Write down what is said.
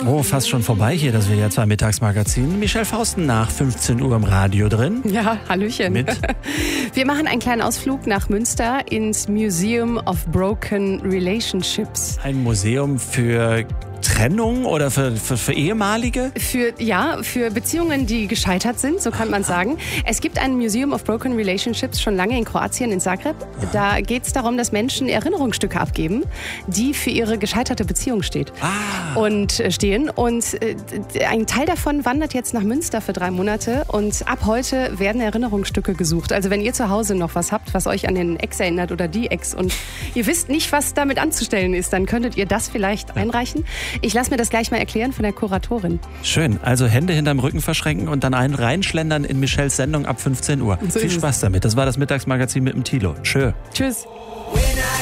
Oh, fast schon vorbei hier, das WDR 2 Mittagsmagazin. Michelle Fausten nach 15 Uhr im Radio drin. Ja, hallöchen. Mit? Wir machen einen kleinen Ausflug nach Münster ins Museum of Broken Relationships. Ein Museum für Trennung oder für Ehemalige? Für Beziehungen, die gescheitert sind, so kann man sagen. Es gibt ein Museum of Broken Relationships schon lange in Kroatien, in Zagreb. Da geht es darum, dass Menschen Erinnerungsstücke abgeben, die für ihre gescheiterte Beziehung stehen. Und ein Teil davon wandert jetzt nach Münster für 3 Monate und ab heute werden Erinnerungsstücke gesucht. Also wenn ihr zu Hause noch was habt, was euch an den Ex erinnert oder die Ex und ihr wisst nicht, was damit anzustellen ist, dann könntet ihr das vielleicht einreichen. Ich lasse mir das gleich mal erklären von der Kuratorin. Schön, also Hände hinterm Rücken verschränken und dann reinschlendern in Michelles Sendung ab 15 Uhr. So Viel Spaß damit. Das war das Mittagsmagazin mit dem Thilo. Tschö. Tschüss.